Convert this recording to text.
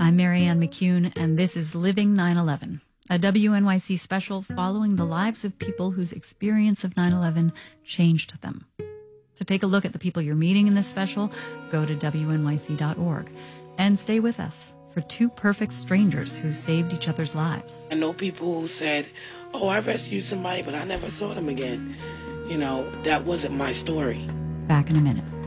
I'm Marianne McCune, and this is Living 9/11, a WNYC special following the lives of people whose experience of 9/11 changed them. To take a look at the people you're meeting in this special, go to WNYC.org and stay with us for two perfect strangers who saved each other's lives. I know people who said, oh, I rescued somebody, but I never saw them again. You know, that wasn't my story. Back in a minute.